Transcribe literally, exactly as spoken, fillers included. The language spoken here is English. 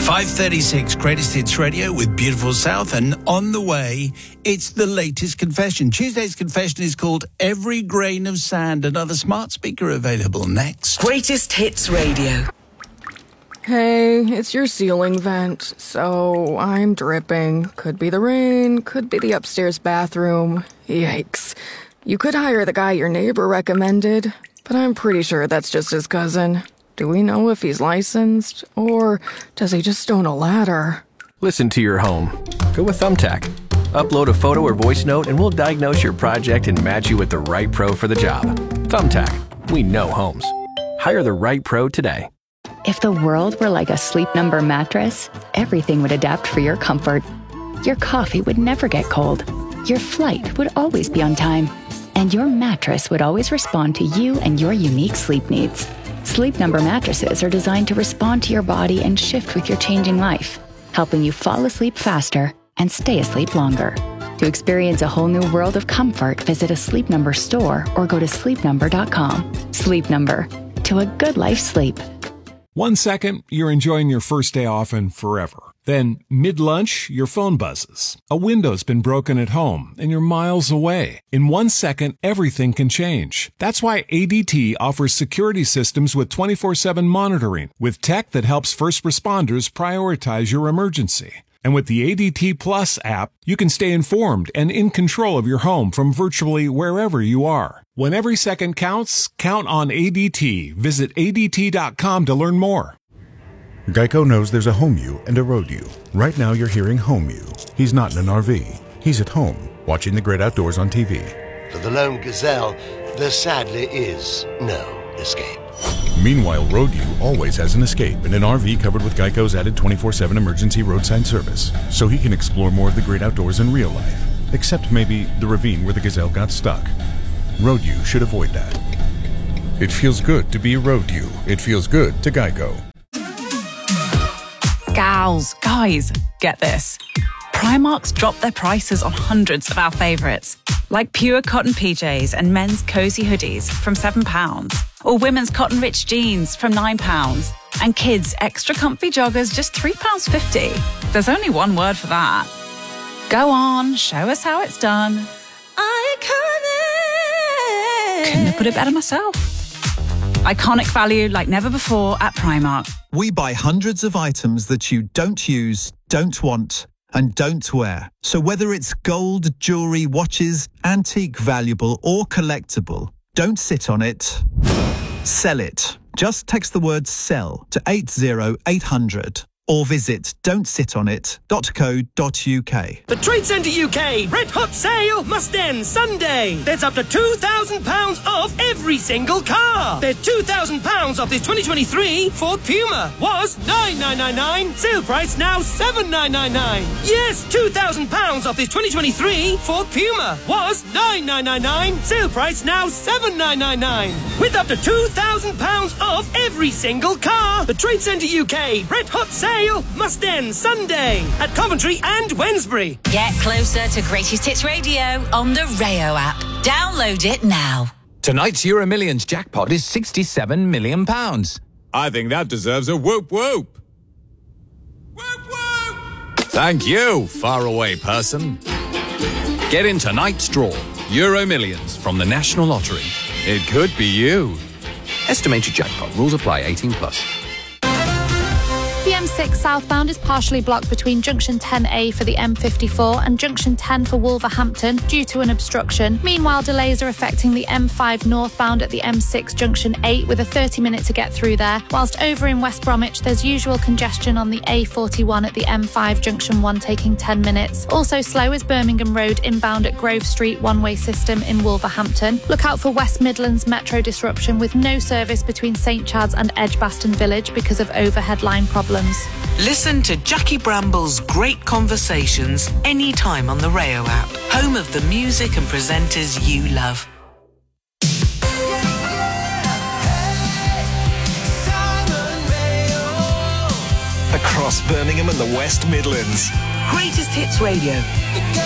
five thirty-six, Greatest Hits Radio with Beautiful South, and on the way, it's the latest confession. Tuesday's confession is called Every Grain of Sand. Another smart speaker available next. Greatest Hits Radio. Hey, it's your ceiling vent, so I'm dripping. Could be the rain, could be the upstairs bathroom. Yikes. You could hire the guy your neighbor recommended, but I'm pretty sure that's just his cousin. Do we know if he's licensed, or does he just own a ladder? Listen to your home. Go with Thumbtack. Upload a photo or voice note and we'll diagnose your project and match you with the right pro for the job. Thumbtack. We know homes. Hire the right pro today. If the world were like a Sleep Number mattress, everything would adapt for your comfort. Your coffee would never get cold. Your flight would always be on time. And your mattress would always respond to you and your unique sleep needs. Sleep Number mattresses are designed to respond to your body and shift with your changing life, helping you fall asleep faster and stay asleep longer. To experience a whole new world of comfort, visit a Sleep Number store or go to sleep number dot com. Sleep Number. To a good life sleep. One second, you're enjoying your first day off and forever. Then, mid-lunch, your phone buzzes. A window's been broken at home, and you're miles away. In one second, everything can change. That's why A D T offers security systems with twenty-four seven monitoring, with tech that helps first responders prioritize your emergency. And with the A D T Plus app, you can stay informed and in control of your home from virtually wherever you are. When every second counts, count on A D T. Visit A D T dot com to learn more. Geico knows there's a home you and a road you. Right now you're hearing home you. He's not in an R V. He's at home, watching the great outdoors on T V. For the lone gazelle, there sadly is no escape. Meanwhile, road you always has an escape in an R V covered with Geico's added twenty-four seven emergency roadside service, so he can explore more of the great outdoors in real life. Except maybe the ravine where the gazelle got stuck. Road you should avoid that. It feels good to be a road you. It feels good to Geico. Gals, guys, get this. Primark's dropped their prices on hundreds of our favourites, like pure cotton P Js and men's cosy hoodies from seven pounds, or women's cotton rich jeans from nine pounds, and kids' extra comfy joggers just three pounds fifty. There's only one word for that. Go on, show us how it's done. Iconic! Couldn't have put it better myself. Iconic value like never before at Primark. We buy hundreds of items that you don't use, don't want, and don't wear. So whether it's gold, jewellery, watches, antique, valuable or collectible, don't sit on it. Sell it. Just text the word SELL to eight zero eight hundred or visit don't sit on it dot co dot uk. The Trade Centre U K Red Hot Sale must end Sunday. There's up to two thousand pounds off every single car. There's two thousand pounds off this twenty twenty-three Ford Puma. Was nine thousand nine hundred ninety-nine pounds. Sale price now seven thousand nine hundred ninety-nine pounds. Yes, two thousand pounds off this twenty twenty-three Ford Puma. Was nine thousand nine hundred ninety-nine pounds. Sale price now seven thousand nine hundred ninety-nine pounds. With up to two thousand pounds off every single car. The Trade Centre U K Red Hot Sale must end Sunday at Coventry and Wednesbury. Get closer to Greatest Hits Radio on the Rayo app. Download it now. Tonight's Euro Millions jackpot is sixty-seven million pounds. I think that deserves a whoop whoop. Whoop whoop! Thank you, faraway person. Get in tonight's draw. Euro Millions from the National Lottery. It could be you. Estimated jackpot. Rules apply. eighteen plus. The M six southbound is partially blocked between junction ten A for the M fifty-four and junction ten for Wolverhampton due to an obstruction. Meanwhile, delays are affecting the M five northbound at the M six junction eight with a thirty minute to get through there. Whilst over in West Bromwich, there's usual congestion on the A forty-one at the M five junction one taking ten minutes. Also slow is Birmingham Road inbound at Grove Street one-way system in Wolverhampton. Look out for West Midlands metro disruption with no service between St Chad's and Edgbaston Village because of overhead line problems. Listen to Jackie Bramble's great conversations anytime on the Rayo app, home of the music and presenters you love. Across Birmingham and the West Midlands. Greatest Hits Radio.